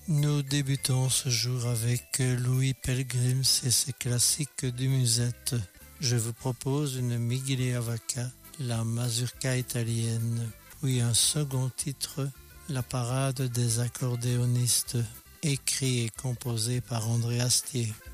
Nous débutons ce jour avec Louis Pellegrims et ses classiques du musette. Je vous propose une Miguel Vaca, la mazurka italienne, puis un second titre, la parade des accordéonistes, écrit et composé par André Astier.